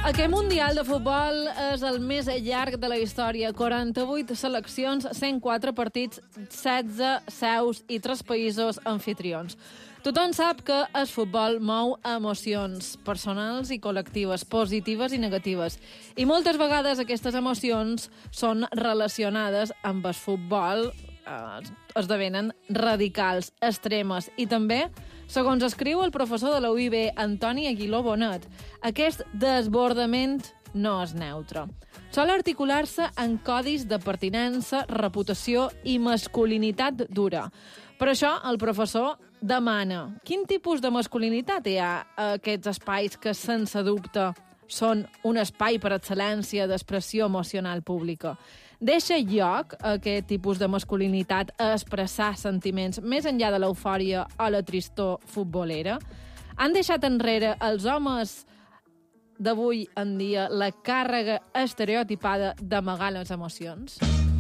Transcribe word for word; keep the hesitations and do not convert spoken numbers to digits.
Aquest Mundial de Futbol és el més llarg de la història. quaranta-vuit seleccions, cent quatre partits, setze seus i tres països anfitrions. Tothom sap que el futbol mou emocions personals i col·lectives, positives i negatives. I moltes vegades aquestes emocions són relacionades amb el futbol, eh, esdevenen radicals, extremes, i també, segons escriu el professor de la U I B, Antoni Aguiló Bonet, aquest desbordament no és neutre. Sol articular-se en codis de pertinença, reputació i masculinitat dura. Per això, el professor demana quin tipus de masculinitat hi ha a aquests espais que, sense dubte, són un espai per excel·lència d'expressió emocional pública. Deixa lloc a aquest tipus de masculinitat a expressar sentiments més enllà de l'eufòria o la tristor futbolera? Han deixat enrere els homes d'avui en dia la càrrega estereotipada d'amagar les emocions?